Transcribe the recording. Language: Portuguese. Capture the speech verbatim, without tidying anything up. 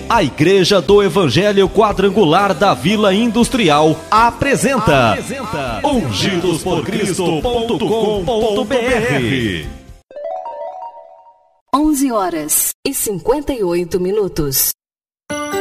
A Igreja do Evangelho Quadrangular da Vila Industrial apresenta, apresenta ungidos por cristo ponto com ponto b r. onze horas e cinquenta e oito minutos.